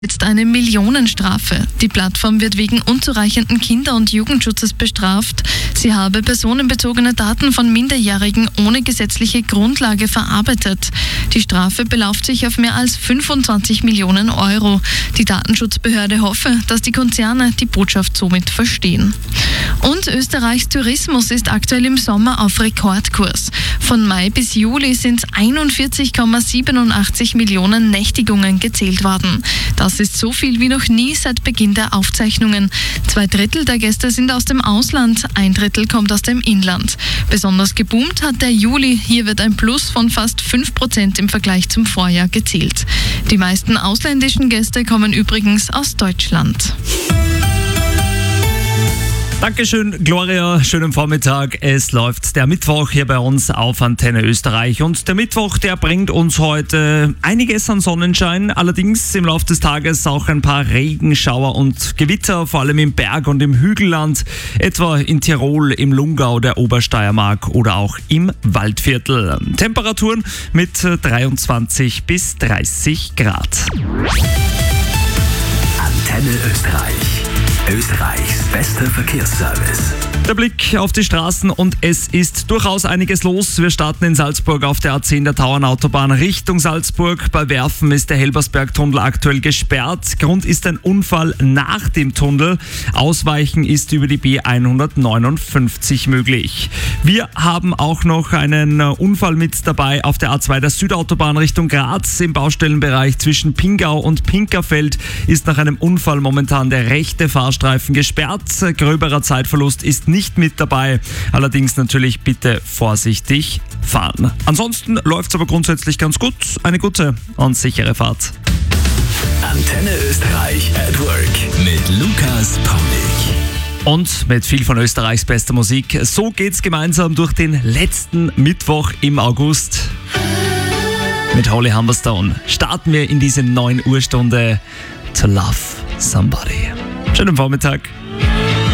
Jetzt eine Millionenstrafe. Die Plattform wird wegen unzureichenden Kinder- und Jugendschutzes bestraft. Sie habe personenbezogene Daten von Minderjährigen ohne gesetzliche Grundlage verarbeitet. Die Strafe belauft sich auf mehr als 25 Millionen Euro. Die Datenschutzbehörde hoffe, dass die Konzerne die Botschaft somit verstehen. Und Österreichs Tourismus ist aktuell im Sommer auf Rekordkurs. Von Mai bis Juli sind 41,87 Millionen Nächtigungen gezählt worden. Das ist so viel wie noch nie seit Beginn der Aufzeichnungen. 2/3 der Gäste sind aus dem Ausland, 1/3 kommt aus dem Inland. Besonders geboomt hat der Juli. Hier wird ein Plus von fast 5% im Vergleich zum Vorjahr gezählt. Die meisten ausländischen Gäste kommen übrigens aus Deutschland. Dankeschön, Gloria. Schönen Vormittag. Es läuft der Mittwoch hier bei uns auf Antenne Österreich. Und der Mittwoch, der bringt uns heute einiges an Sonnenschein. Allerdings im Laufe des Tages auch ein paar Regenschauer und Gewitter, vor allem im Berg- und im Hügelland. Etwa in Tirol, im Lungau, der Obersteiermark oder auch im Waldviertel. Temperaturen mit 23 bis 30 Grad. Antenne Österreich. Österreichs bester Verkehrsservice. Der Blick auf die Straßen und es ist durchaus einiges los. Wir starten in Salzburg auf der A10 der Tauernautobahn Richtung Salzburg. Bei Werfen ist der Helbersberg-Tunnel aktuell gesperrt. Grund ist ein Unfall nach dem Tunnel. Ausweichen ist über die B159 möglich. Wir haben auch noch einen Unfall mit dabei auf der A2 der Südautobahn Richtung Graz. Im Baustellenbereich zwischen Pingau und Pinkerfeld ist nach einem Unfall momentan der rechte Fahrstreifen gesperrt. Gröberer Zeitverlust ist nicht mit dabei. Allerdings natürlich bitte vorsichtig fahren. Ansonsten läuft es aber grundsätzlich ganz gut. Eine gute und sichere Fahrt. Antenne Österreich at Work mit Lukas Paulik. Und mit viel von Österreichs bester Musik. So geht's gemeinsam durch den letzten Mittwoch im August. Mit Holly Humberstone starten wir in diese 9 Uhr Stunde To Love Somebody. Schönen Vormittag.